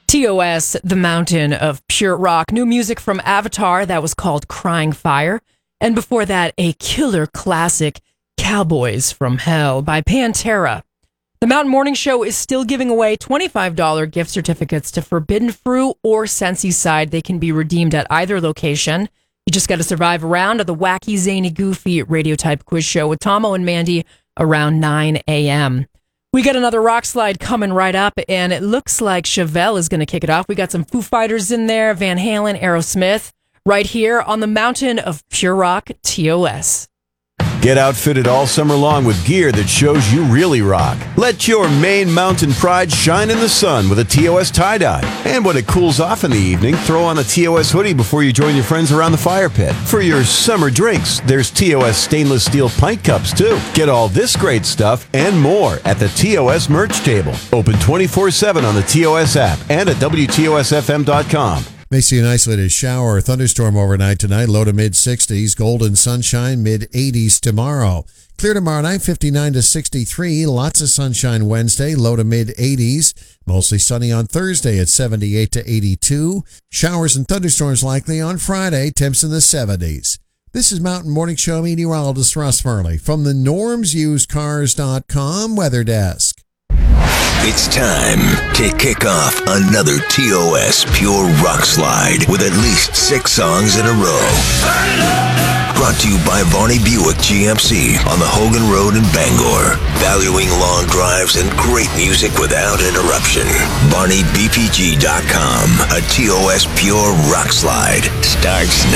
TOS, The Mountain of Pure Rock. New music from Avatar that was called Crying Fire. And before that, a killer classic, Cowboys from Hell by Pantera. The Mountain Morning Show is still giving away $25 gift certificates to Forbidden Fruit or Sensi Side. They can be redeemed at either location. You just got to survive a round of the wacky, zany, goofy radio type quiz show with Tomo and Mandy around 9 a.m. We got another rock slide coming right up, and it looks like Chevelle is going to kick it off. We got some Foo Fighters in there, Van Halen, Aerosmith, right here on the Mountain of Pure Rock, TOS. Get outfitted all summer long with gear that shows you really rock. Let your Maine mountain pride shine in the sun with a TOS tie-dye. And when it cools off in the evening, throw on a TOS hoodie before you join your friends around the fire pit. For your summer drinks, there's TOS stainless steel pint cups too. Get all this great stuff and more at the TOS merch table. Open 24/7 on the TOS app and at WTOSFM.com. May see an isolated shower or thunderstorm overnight tonight, low to mid-60s. Golden sunshine, mid-80s tomorrow. Clear tomorrow night, 59 to 63. Lots of sunshine Wednesday, low to mid-80s. Mostly sunny on Thursday at 78 to 82. Showers and thunderstorms likely on Friday, temps in the 70s. This is Mountain Morning Show meteorologist Russ Murley from the NormsUsedCars.com Weather Desk. It's time to kick off another TOS Pure Rock Slide with at least 6 songs in a row. Brought to you by Varney Buick GMC on the Hogan Road in Bangor. Valuing long drives and great music without interruption. VarneyBPG.com. A TOS Pure Rock Slide starts now.